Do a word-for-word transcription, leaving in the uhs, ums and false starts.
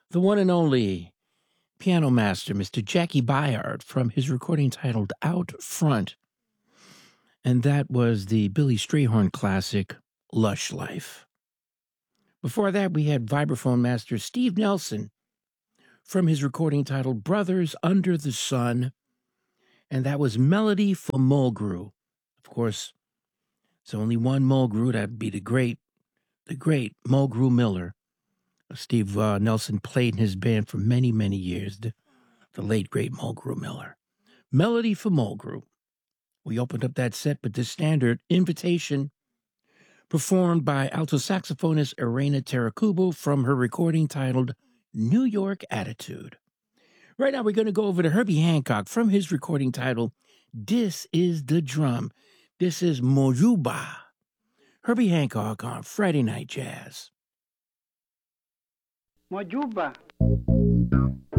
the one and only piano master, Mister Jackie Byard, from his recording titled Out Front. And that was the Billy Strayhorn classic, Lush Life. Before that, we had vibraphone master Steve Nelson from his recording titled Brothers Under the Sun. And that was Melody for Mulgrew. Of course, it's only one Mulgrew. That'd be the great, the great Mulgrew Miller. Steve uh, Nelson played in his band for many, many years. The, the late, great Mulgrew Miller. Melody for Mulgrew. We opened up that set with the standard Invitation, performed by alto saxophonist Irena Tarakubo from her recording titled New York Attitude. Right now, we're going to go over to Herbie Hancock from his recording titled This is the Drum. This is Mojuba. Herbie Hancock on Friday Night Jazz. Mojuba.